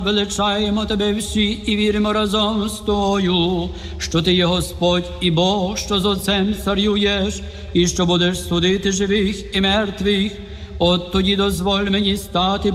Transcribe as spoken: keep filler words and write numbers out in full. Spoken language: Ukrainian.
Величаємо тебе всі і віримо разом з тою, що ти є Господь і Бог, що з Отцем царюєш, і що будеш судити живих і мертвих. От тоді дозволь мені стати